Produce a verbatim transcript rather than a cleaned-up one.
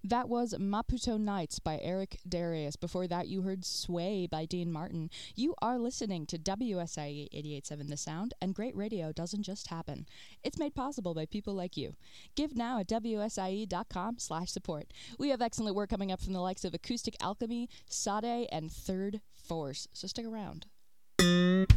That was Maputo Nights by Eric Darius. Before that, you heard Sway by Dean Martin. You are listening to W S I E eighty-eight point seven The Sound, and great radio doesn't just happen. It's made possible by people like you. Give now at W S I E dot com slash support. We have excellent work coming up from the likes of Acoustic Alchemy, Sade, and Third Force, so stick around.